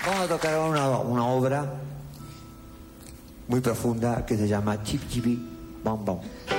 Vamos a tocar una obra muy profunda que se llama Chip Chibi Bom Bom.